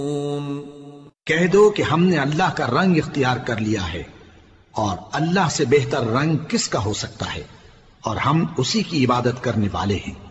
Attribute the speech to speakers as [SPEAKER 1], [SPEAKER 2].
[SPEAKER 1] कह दो कि हमने अल्लाह का रंग इख्तियार कर लिया है, और अल्लाह से बेहतर रंग किसका हो सकता है, और हम उसी की इबादत करने वाले हैं।